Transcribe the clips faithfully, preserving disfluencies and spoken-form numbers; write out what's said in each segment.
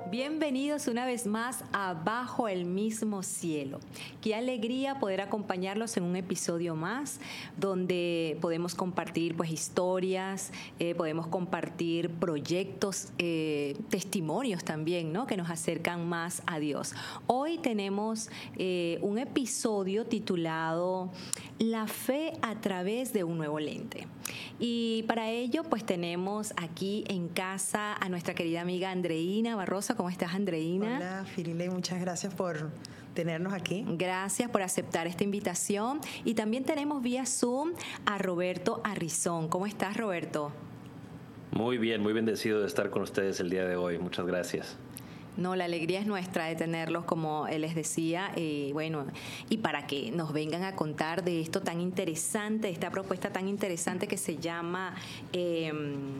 Bienvenidos una vez más a Bajo el Mismo Cielo. Qué alegría poder acompañarlos en un episodio más donde podemos compartir pues historias, eh, podemos compartir proyectos, eh, testimonios también, ¿no? Que nos acercan más a Dios. Hoy tenemos eh, un episodio titulado La fe a través de un nuevo lente. Y para ello pues tenemos aquí en casa a nuestra querida amiga Andreina Barrosa. ¿Cómo estás, Andreina? Hola, Firile, muchas gracias por tenernos aquí. Gracias por aceptar esta invitación. Y también tenemos vía Zoom a Roberto Arrizón. ¿Cómo estás, Roberto? Muy bien, muy bendecido de estar con ustedes el día de hoy. Muchas gracias. No, la alegría es nuestra de tenerlos, como él les decía, eh, bueno, y para que nos vengan a contar de esto tan interesante, de esta propuesta tan interesante que se llama eh,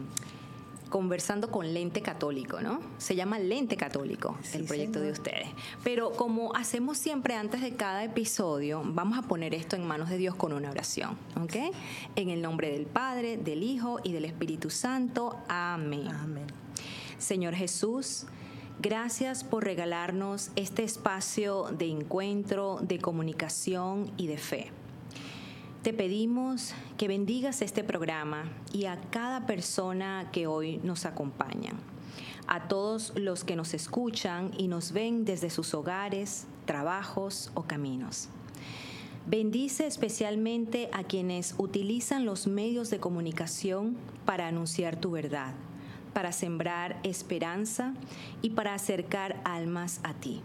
Conversando con Lente Católico, ¿no? Se llama Lente Católico, sí, el proyecto señor. de ustedes. Pero como hacemos siempre antes de cada episodio, vamos a poner esto en manos de Dios con una oración, ¿ok? En el nombre del Padre, del Hijo y del Espíritu Santo. Amén. Amén. Señor Jesús, gracias por regalarnos este espacio de encuentro, de comunicación y de fe. Te pedimos que bendigas este programa y a cada persona que hoy nos acompaña, a todos los que nos escuchan y nos ven desde sus hogares, trabajos o caminos. Bendice especialmente a quienes utilizan los medios de comunicación para anunciar tu verdad, para sembrar esperanza y para acercar almas a ti.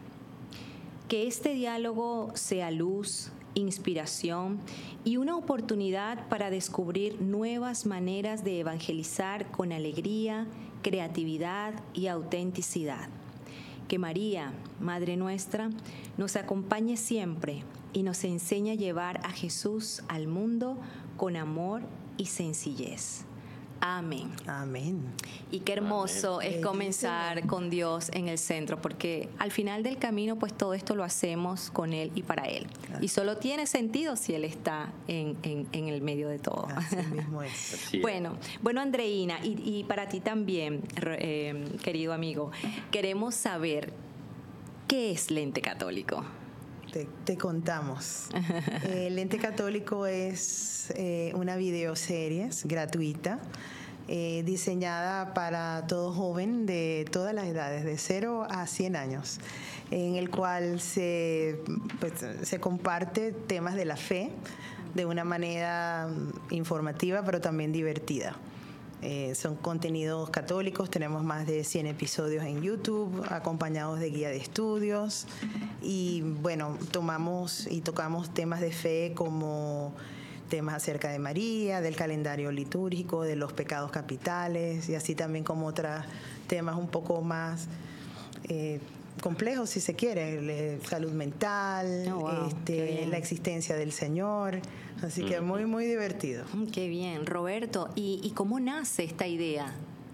Que este diálogo sea luz, inspiración y una oportunidad para descubrir nuevas maneras de evangelizar con alegría, creatividad y autenticidad. Que María, Madre nuestra, nos acompañe siempre y nos enseñe a llevar a Jesús al mundo con amor y sencillez. Amén. Amén. Y qué hermoso Amén. Es comenzar con Dios en el centro, porque al final del camino, pues todo esto lo hacemos con Él y para Él. Y solo tiene sentido si Él está en, en, en el medio de todo. Así mismo es. Así es. Bueno, bueno, Andreina, y, y para ti también, eh, querido amigo, queremos saber qué es Lente Católico. Te, te contamos. El Lente Católico es eh, una videoserie gratuita eh, diseñada para todo joven de todas las edades, de cero a cien años, en el cual se, pues, se comparte temas de la fe de una manera informativa, pero también divertida. Eh, son contenidos católicos, tenemos más de cien episodios en YouTube, acompañados de guía de estudios y bueno, tomamos y tocamos temas de fe como temas acerca de María, del calendario litúrgico, de los pecados capitales y así también como otros temas un poco más eh, complejos, si se quiere, salud mental, oh, wow, este, la existencia del Señor. Así que muy, muy divertido. Qué bien. Roberto, ¿y, y cómo nace esta idea?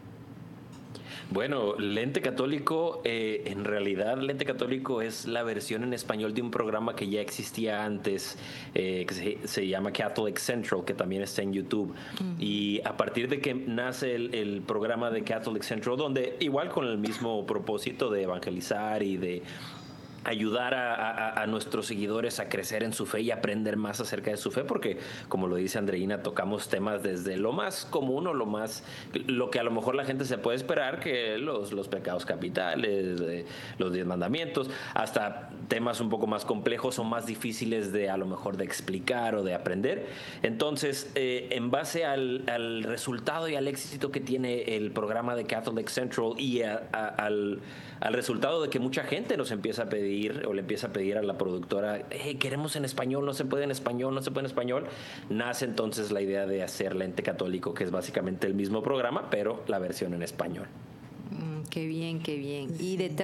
Bueno, Lente Católico, eh, en realidad Lente Católico es la versión en español de un programa que ya existía antes, eh, que se, se llama Catholic Central, que también está en YouTube. Uh-huh. Y a partir de que nace el, el programa de Catholic Central, donde igual con el mismo propósito de evangelizar y de ayudar a, a, a nuestros seguidores a crecer en su fe y aprender más acerca de su fe, porque como lo dice Andreina, tocamos temas desde lo más común o lo más, lo que a lo mejor la gente se puede esperar, que los, los pecados capitales, eh, los diez mandamientos, hasta temas un poco más complejos o más difíciles de a lo mejor de explicar o de aprender. Entonces, eh, en base al, al resultado y al éxito que tiene el programa de Catholic Central y a, a, al, al resultado de que mucha gente nos empieza a pedir o le empieza a pedir a la productora, hey, queremos en español, no se puede en español, no se puede en español, nace entonces la idea de hacer Lente Católico, que es básicamente el mismo programa, pero la versión en español. Mm, qué bien, qué bien. Sí. Y detrás